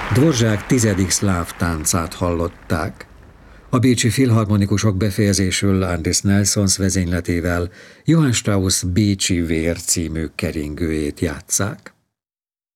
Dvorzsák 10. szláv táncát hallották. A bécsi filharmonikusok befejezésül Andris Nelsons vezényletével Johann Strauss Bécsi Vér című keringőjét játsszák.